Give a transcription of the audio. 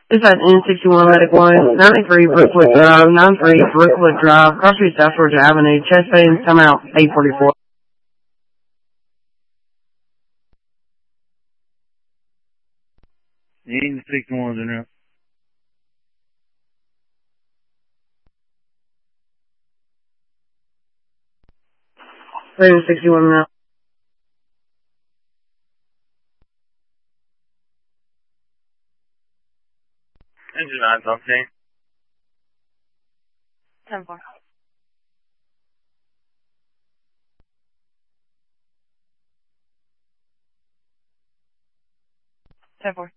This is N61 Medic 1, 93 Brookwood Drive, 93 Brookwood Drive, Cross Street, South Georgia Avenue, chest pain, come out, 844. N61's in there. N61 now. Engine 9, okay. 10-4. 10-4.